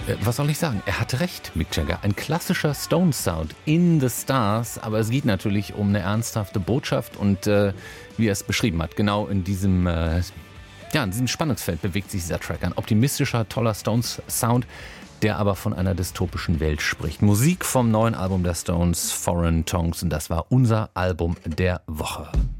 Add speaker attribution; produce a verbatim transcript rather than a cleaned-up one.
Speaker 1: Äh, Was soll ich sagen? Er hatte recht, Mick Jagger. Ein klassischer Stones-Sound in the Stars, aber es geht natürlich um eine ernsthafte Botschaft und äh, wie er es beschrieben hat, genau in diesem, äh, ja, in diesem Spannungsfeld bewegt sich dieser Track. Ein optimistischer, toller Stones-Sound, der aber von einer dystopischen Welt spricht. Musik vom neuen Album der Stones, Foreign Tongues, und das war unser Album der Woche.